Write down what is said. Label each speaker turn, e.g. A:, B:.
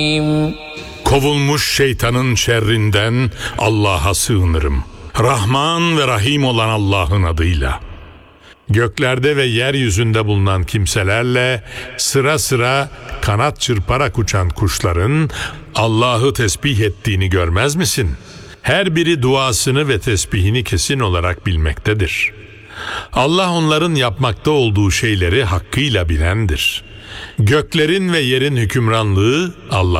A: Kovulmuş şeytanın şerrinden Allah'a sığınırım. Rahman ve Rahim olan Allah'ın adıyla. Göklerde ve yeryüzünde bulunan kimselerle sıra sıra kanat çırparak uçan kuşların Allah'ı tesbih ettiğini görmez misin? Her biri duasını ve tesbihini kesin olarak bilmektedir. Allah onların yapmakta olduğu şeyleri hakkıyla bilendir. Göklerin ve yerin hükümranlığı Allah